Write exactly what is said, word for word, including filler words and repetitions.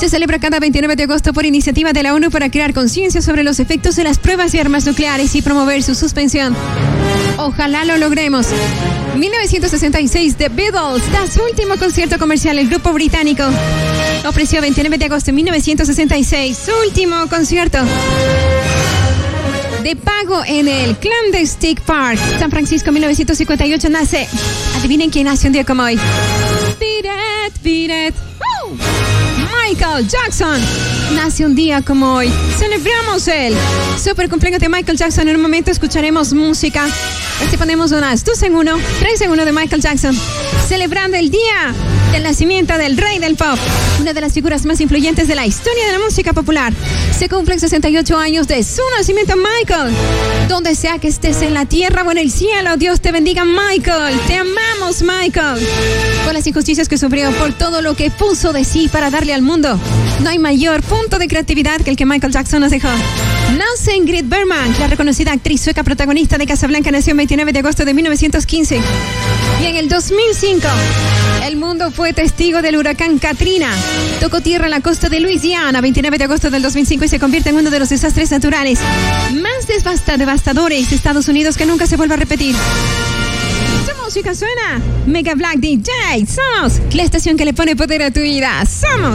Se celebra cada veintinueve de agosto por iniciativa de la ONU para crear conciencia sobre los efectos de las pruebas de armas nucleares y promover su suspensión. Ojalá lo logremos. mil novecientos sesenta y seis, The Beatles da su último concierto comercial. El grupo británico ofreció veintinueve de agosto de mil novecientos sesenta y seis su último concierto de pago en el Clandestine Park, San Francisco. Mil novecientos cincuenta y ocho nace. Adivinen quién nace un día como hoy. Beat it, beat it. Woo. Michael Jackson nace un día como hoy. Celebramos el super cumpleaños de Michael Jackson. En un momento escucharemos música. Este ponemos unas dos en uno, tres en uno de Michael Jackson, celebrando el día del nacimiento del rey del pop, una de las figuras más influyentes de la historia de la música popular. Se cumplen sesenta y ocho años de su nacimiento, Michael. Donde sea que estés, en la tierra o en el cielo, Dios te bendiga, Michael. Te amamos, Michael. Por las injusticias que sufrió, por todo lo que puso de sí para darle al mundo. No hay mayor punto de creatividad que el que Michael Jackson nos dejó. Nace Ingrid Bergman, la reconocida actriz sueca protagonista de Casablanca, nació el veintinueve de agosto de mil novecientos quince. Y en el dos mil cinco, el mundo fue testigo del huracán Katrina. Tocó tierra en la costa de Luisiana, veintinueve de agosto del dos mil cinco, y se convierte en uno de los desastres naturales más devasta- devastadores de Estados Unidos que nunca se vuelve a repetir. Su música suena Mega Black D J. Somos la estación que le pone poder a tu vida. Somos